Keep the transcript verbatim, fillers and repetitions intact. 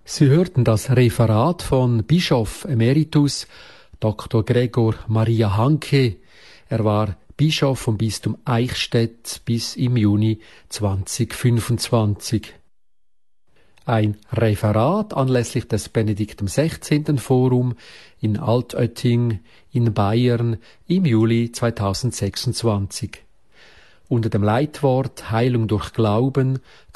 Sie hörten das Referat von Bischof Emeritus Doktor Gregor Maria Hanke. Er war Bischof vom Bistum Eichstätt bis im Juni zweitausendfünfundzwanzig. Ein Referat anlässlich des Benedikt sechzehnten Forum in Altötting in Bayern im Juli zweitausendsechsundzwanzig. Unter dem Leitwort Heilung durch Glauben